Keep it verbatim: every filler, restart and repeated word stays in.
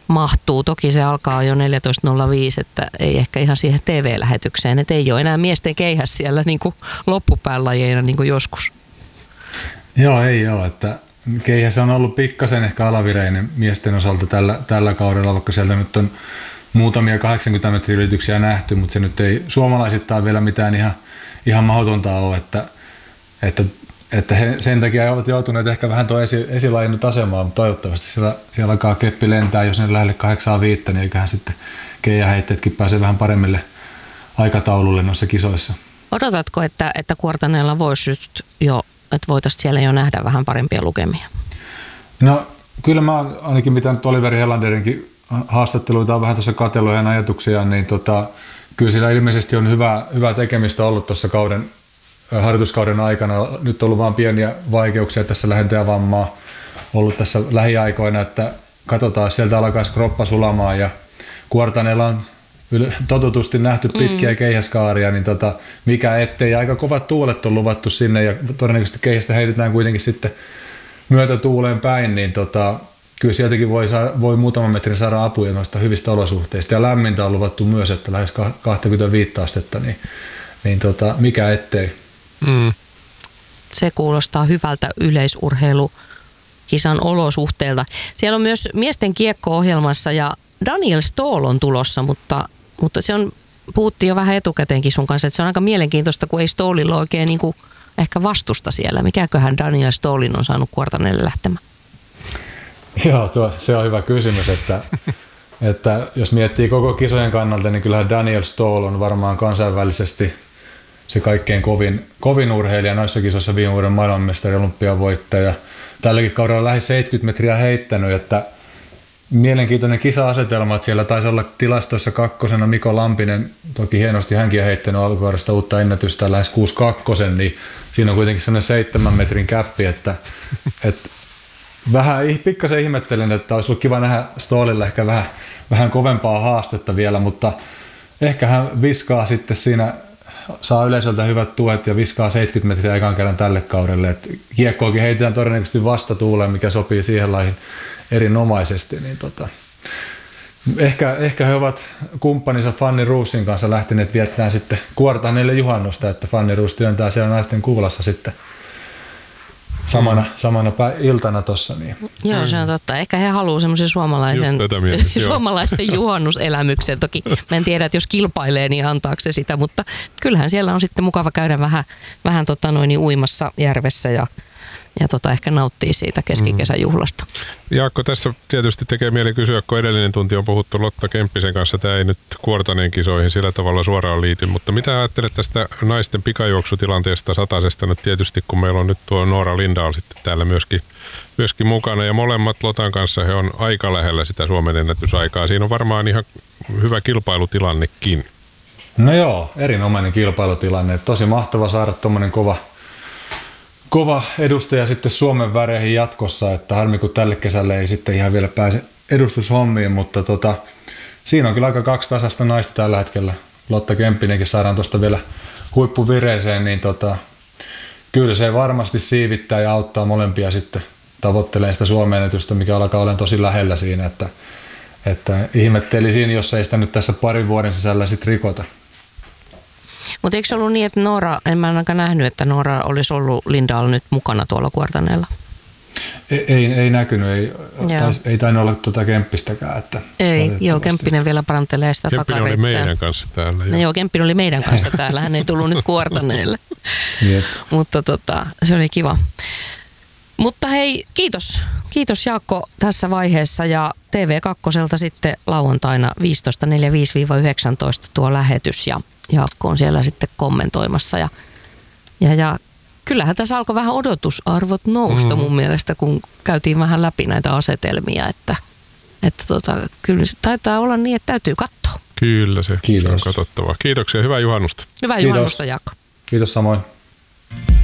mahtuu. Toki se alkaa jo neljätoista nolla viisi, että ei ehkä ihan siihen T V-lähetykseen, että ei ole enää miesten keihäs siellä niin kuin loppupään lajeina niin kuin joskus. Joo, ei ole, että keihäs on ollut pikkasen ehkä alavireinen miesten osalta tällä, tällä kaudella, vaikka sieltä nyt on muutamia kahdeksankymmentä metrin ylityksiä nähty, mutta se nyt ei suomalaisittain vielä mitään ihan, ihan mahdotonta ole, että, että, että he sen takia ovat joutuneet ehkä vähän tuo esi, esilajin nyt asemaan, mutta toivottavasti siellä, siellä alkaa keppi lentää, jos ne lähelle kahdeksaa viittä, niin eiköhän sitten keihäheitteetkin pääse vähän paremmille aikataululle noissa kisoissa. Odotatko, että, että Kuortaneella voisi jo, että voitaisiin siellä jo nähdä vähän parempia lukemia? No kyllä mä ainakin mitä nyt Oliver Helanderinkin haastatteluita on vähän tuossa katsellut ja ajatuksia, niin tota, kyllä sillä ilmeisesti on hyvää, hyvää tekemistä ollut tuossa kauden, harjoituskauden aikana. Nyt on ollut vaan pieniä vaikeuksia tässä lähentäjävammaa ollut tässä lähiaikoina, että katsotaan, sieltä alkaisi kroppa sulamaan ja Kuortaneella on totutusti nähty pitkiä mm. keihäskaaria, niin tota, mikä ettei. Aika kovat tuulet on luvattu sinne ja todennäköisesti keihästä heitetään kuitenkin sitten myötätuuleen päin, niin tota, kyllä sieltäkin voi, saa, voi muutaman metrin saada apuja noista hyvistä olosuhteista. Ja lämmintä on luvattu myös, että lähes kaksikymmentäviisi astetta, niin, niin tota, mikä ettei. Mm. Se kuulostaa hyvältä yleisurheilukisan olosuhteelta. Siellä on myös miesten kiekko-ohjelmassa ja Daniel Ståhl on tulossa, mutta, mutta se on, puhuttiin jo vähän etukäteenkin sun kanssa, että se on aika mielenkiintoista, kun ei Ståhlilla oikein niin kuin ehkä vastusta siellä. Mikäköhän Daniel Ståhlin on saanut Kuortaneelle lähtemään? Joo, tuo, se on hyvä kysymys, että, että jos miettii koko kisojen kannalta, niin kyllähän Daniel Ståhl on varmaan kansainvälisesti se kaikkein kovin, kovin urheilija noissa kisoissa, viime vuoden maailmanmestari, olympiavoittaja. Tälläkin kaudella lähes seitsemänkymmentä metriä heittänyt, että mielenkiintoinen kisa-asetelma, että siellä taisi olla tilastoissa kakkosena Mikko Lampinen, toki hienosti hänkin on heittänyt alkuvuodesta uutta ennätystä lähes kuusi kaksi, niin siinä on kuitenkin sellainen seitsemän metrin käppi, että, että vähän pikkasen ihmettelen, että olisi ollut kiva nähdä Ståhlille ehkä vähän, vähän kovempaa haastetta vielä, mutta ehkä hän viskaa sitten siinä, saa yleisöltä hyvät tuet ja viskaa seitsemänkymmentä metriä ekan kerran tälle kaudelle. Et kiekkoakin heitetään todennäköisesti vastatuuleen, mikä sopii siihen laihin erinomaisesti. Niin tota, ehkä, ehkä he ovat kumppaninsa Fanny Roosin kanssa lähteneet viettämään sitten Kuortaneelle juhannusta, että Fanny Roos työntää siellä naisten kuulassa sitten samana, samana iltana tuossa. Niin. Joo, se on totta. Ehkä he haluaa semmoisen suomalaisen, suomalaisen juhannuselämyksen. Toki mä en tiedä, että jos kilpailee, niin antaako se sitä, mutta kyllähän siellä on sitten mukava käydä vähän, vähän tota noin, uimassa järvessä ja, ja tota, ehkä nauttii siitä keskikesän juhlasta. Jaakko, tässä tietysti tekee mieli kysyä, kun edellinen tunti on puhuttu Lotta Kemppisen kanssa. Tämä ei nyt Kuortaneen kisoihin sillä tavalla suoraan liity, mutta mitä ajattelet tästä naisten pikajuoksutilanteesta satasesta nyt tietysti, kun meillä on nyt tuo Noora Lindahl sitten täällä myöskin, myöskin mukana ja molemmat Lotan kanssa he on aika lähellä sitä Suomen ennätysaikaa. Siinä on varmaan ihan hyvä kilpailutilannekin. No joo, erinomainen kilpailutilanne. Tosi mahtava saada tuommoinen kova Kova edustaja sitten Suomen väreihin jatkossa, että harmi kun tälle kesälle ei sitten ihan vielä pääse edustushommiin, mutta tota, siinä on kyllä aika kaksi tasasta naista tällä hetkellä. Lotta Kemppinenkin saadaan tuosta vielä huippuvireeseen, niin tota, kyllä se varmasti siivittää ja auttaa molempia sitten tavoittelemaan sitä Suomen ennätystä, mikä alkaa olemaan tosi lähellä siinä, että, että ihmettelisin, jos ei sitä nyt tässä parin vuoden sisällä sitten rikota. Mutta eikö se ollut niin, että Noora, en mä ainakaan nähnyt, että Noora olisi ollut Lindahl nyt mukana tuolla Kuortaneella? Ei, ei, ei näkynyt, ei, tais, ei tainnut olla tuota Kemppistäkään. Että ei, joo, Kemppinen vielä parantelee sitä Kemppinen takareittaa. oli meidän kanssa täällä. No, joo, Kemppinen oli meidän kanssa täällä, hän ei tullut nyt Kuortaneelle, yep. Mutta tota, se oli kiva. Mutta hei, kiitos. Kiitos Jaakko tässä vaiheessa ja T V kaksi sitten lauantaina viisitoista neljäkymmentäviisi yhdeksäntoista tuo lähetys ja Jaakko on siellä sitten kommentoimassa ja, ja, ja kyllähän tässä alkoi vähän odotusarvot nousta mm. mun mielestä, kun käytiin vähän läpi näitä asetelmia, että, että tota, kyllä se taitaa olla niin, että täytyy katsoa. Kyllä se, se on katsottavaa. Kiitoksia, hyvää juhannusta. Hyvää Kiitos. Juhannusta Jaakko. Kiitos samoin.